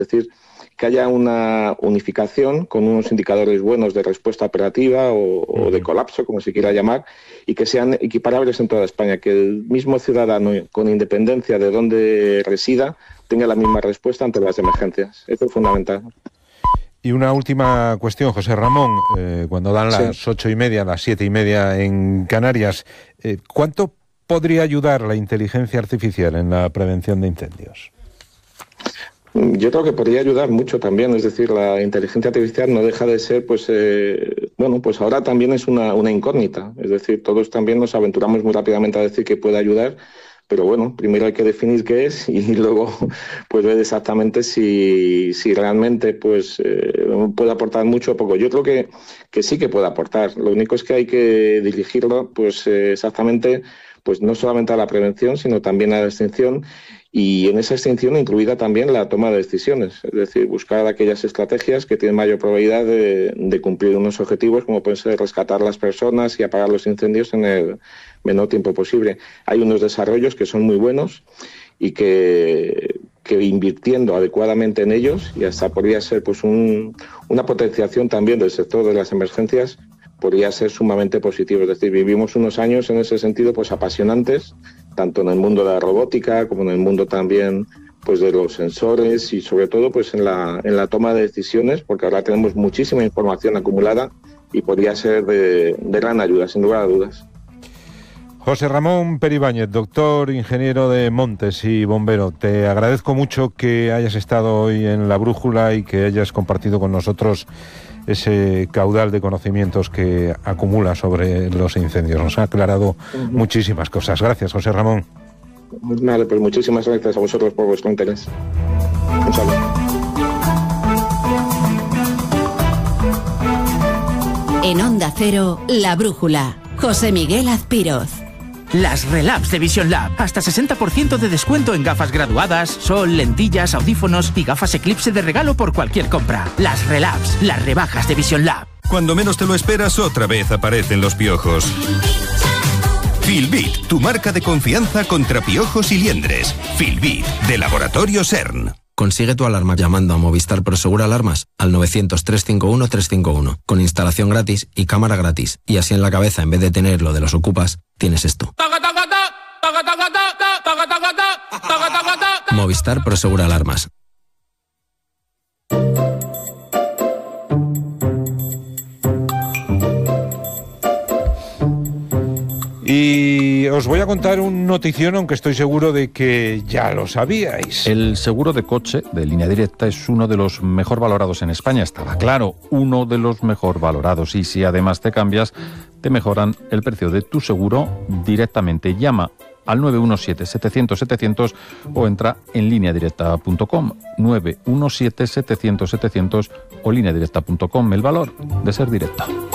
Es decir, que haya una unificación con unos indicadores buenos de respuesta operativa o de colapso, como se quiera llamar, y que sean equiparables en toda España, que el mismo ciudadano, con independencia de dónde resida, tenga la misma respuesta ante las emergencias. Eso es fundamental. Y una última cuestión, José Ramón, cuando dan las 8:30, las 7:30 en Canarias, ¿cuánto podría ayudar la inteligencia artificial en la prevención de incendios? Yo creo que podría ayudar mucho también, es decir, la inteligencia artificial no deja de ser, pues ahora también es una incógnita, es decir, todos también nos aventuramos muy rápidamente a decir que puede ayudar, pero bueno, primero hay que definir qué es y luego pues ver exactamente si realmente pues puede aportar mucho o poco. Yo creo que sí que puede aportar, lo único es que hay que dirigirlo pues exactamente, pues no solamente a la prevención, sino también a la extinción, y en esa extinción incluida también la toma de decisiones, es decir, buscar aquellas estrategias que tienen mayor probabilidad de cumplir unos objetivos, como pueden ser rescatar las personas y apagar los incendios en el menor tiempo posible. Hay unos desarrollos que son muy buenos y que invirtiendo adecuadamente en ellos, y hasta podría ser pues una potenciación también del sector de las emergencias, podría ser sumamente positivo. Es decir, vivimos unos años en ese sentido pues apasionantes, tanto en el mundo de la robótica como en el mundo también pues de los sensores y sobre todo pues en la toma de decisiones, porque ahora tenemos muchísima información acumulada y podría ser de gran ayuda, sin lugar a dudas. José Ramón Peribáñez, doctor, ingeniero de montes y bombero, te agradezco mucho que hayas estado hoy en La Brújula y que hayas compartido con nosotros ese caudal de conocimientos que acumula sobre los incendios. Nos ha aclarado muchísimas cosas. Gracias, José Ramón. Vale, pues muchísimas gracias a vosotros por vuestro interés. Un saludo. En Onda Cero, La Brújula. José Miguel Azpiroz. Las Relabs de Vision Lab. Hasta 60% de descuento en gafas graduadas, sol, lentillas, audífonos y gafas Eclipse de regalo por cualquier compra. Las Relabs, las rebajas de Vision Lab. Cuando menos te lo esperas, otra vez aparecen los piojos. Filbit, tu marca de confianza contra piojos y liendres. Filbit, de Laboratorio CERN. Consigue tu alarma llamando a Movistar Prosegur Alarmas al 900-351-351, con instalación gratis y cámara gratis. Y así en la cabeza, en vez de tener lo de los ocupas, tienes esto. Movistar Prosegur Alarmas. Y os voy a contar un notición, aunque estoy seguro de que ya lo sabíais. El seguro de coche de Línea Directa es uno de los mejor valorados en España, estaba claro, uno de los mejor valorados. Y si además te cambias, te mejoran el precio de tu seguro directamente. Llama al 917-700-700 o entra en lineadirecta.com, 917-700-700 o lineadirecta.com. El valor de ser directo.